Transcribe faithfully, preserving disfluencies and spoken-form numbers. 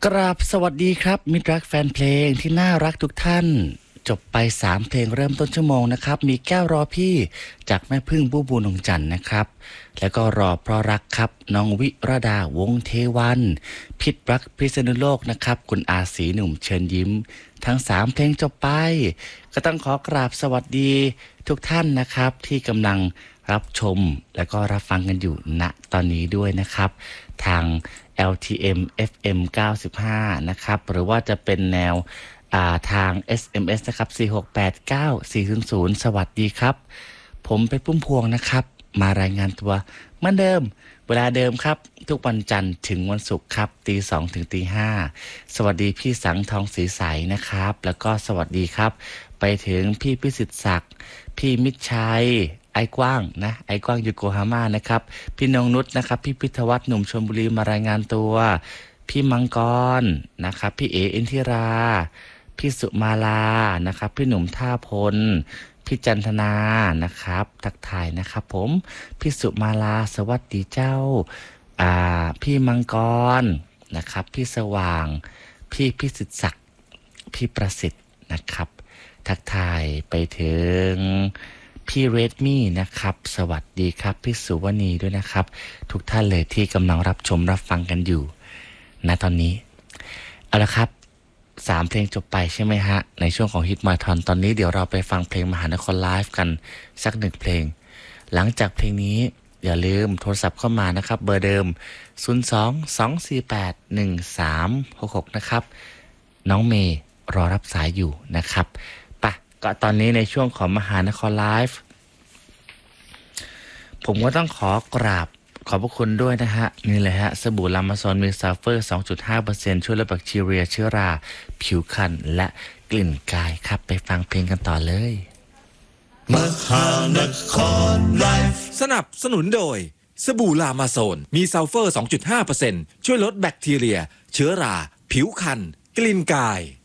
กราบสวัสดีครับมิตรรักแฟนเพลงที่น่ารักทุกท่านจบไปสามเพลงเริ่มต้นชั่วโมงนะครับมีแก้วรอพี่จากแม่พึ่งบูบูนงจันทร์นะครับแล้วก็รอเพราะรักครับน้องวิรดาวงเทวันพิษรักพิษณุโลกนะครับคุณอาศีหนุ่มเชิญยิ้มทั้งสามเพลงจบไปก็ต้องขอกราบสวัสดีทุกท่านนะครับที่กำลังรับชมและก็รับฟังกันอยู่ณตอนนี้ด้วยนะครับทาง แอล ที เอ็ม เอฟ เอ็ม เก้าสิบห้า นะครับหรือว่าจะเป็นแนวทาง เอส เอ็ม เอส นะครับสี่ หก แปด เก้า สี่ ศูนย์ ศูนย์สวัสดีครับผมเป็นปุ้มพวงนะครับมารายงานตัวเหมือนเดิมเวลาเดิมครับทุกวันจันทร์ถึงวันศุกร์ครับตีสองถึงตีห้าสวัสดีพี่สังทองศรีใสนะครับแล้วก็สวัสดีครับไปถึงพี่พิสิทธิ์ศักดิ์พี่มิตรชัยไอ้กว้างนะไอ้กว้างอยู่โกฮาม่านะครับพี่นงนุชนะครับพี่พิทวัฒน์หนุ่มชลบุรีมารายงานตัวพี่มังกรนะครับพี่เออินทิราพี่สุมาลานะครับพี่หนุ่มท่าพลพี่จันทนานะครับทักทายนะครับผมพี่สุมาลาสวัสดีเจ้าอ่าพี่มังกรนะครับพี่สว่างพี่พิสิทธิ์ศักดิ์พี่ประสิทธิ์นะครับทักทายไปถึงพี่เรดมี่นะครับสวัสดีครับพี่สุวณีด้วยนะครับทุกท่านเลยที่กำลังรับชมรับฟังกันอยู่ณตอนนี้เอาละครับสามเพลงจบไปใช่ไหมฮะในช่วงของฮิตมาทอนตอนนี้เดี๋ยวเราไปฟังเพลงมหานครไลฟ์กันสักหนึ่งเพลงหลังจากเพลงนี้อย่าลืมโทรศัพท์เข้ามานะครับเบอร์เดิมศูนย์ สอง สอง สี่ แปด หนึ่ง สาม หก หกนะครับน้องเมย์รอรับสายอยู่นะครับปะก็ตอนนี้ในช่วงของมหานครไลฟ์ผมก็ต้องขอกราบขอบพระคุณด้วยนะฮะนี่เลยฮะสบู่ลามาซอนมีซัลเฟอร์ สองจุดห้าเปอร์เซ็นต์ ช่วยลดแบคทีเรียเชื้อราผิวพรรณและกลิ่นกายครับไปฟังเพลงกันต่อเลยมหานครไลฟ์สนับสนุนโดยสบู่ลามาโซนมีซัลเฟอร์ สองจุดห้าเปอร์เซ็นต์ ช่วยลดแบคทีเรียเชื้อราผิวพรรณกลิ่นกาย